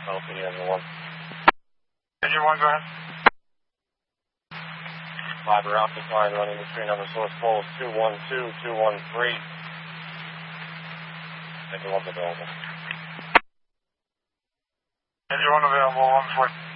LP engine 1. Engine 1, go ahead. Fiber optic line running between number source poles 212, 213. Engine 1's available. Engine 1 available, 140.